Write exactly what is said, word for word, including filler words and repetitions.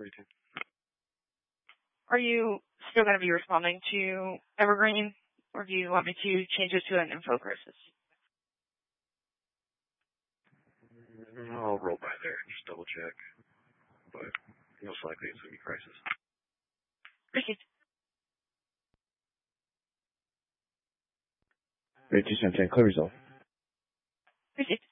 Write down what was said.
Reading. Are you still going to be responding to Evergreen, or do you want me to change it to an info crisis? I'll roll by there and just double check. But most likely it's going to be crisis. Received. Ready to send clear result. Received.